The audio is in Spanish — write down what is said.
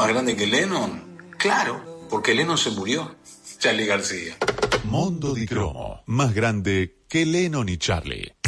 más grande que Lennon? Claro, porque Lennon se murió. Charly García. Mondo di Cromo, más grande que Lennon y Charlie.